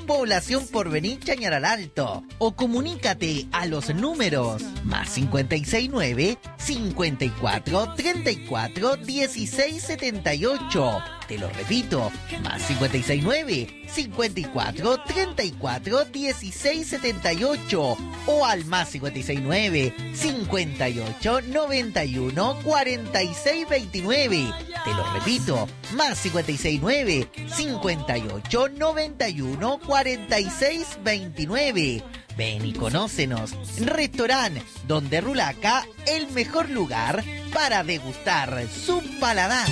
Población Porvenir, Chañaral Alto. O comunícate a los números más 569 54 34 16 78. Te lo repito, más 569 54 34 16 78. O al más 569 58 91 46 29. Te lo repito, más 569 58 91 46 29. Ven y conócenos. Restaurant Donde Rulaca, el mejor lugar para degustar su paladar.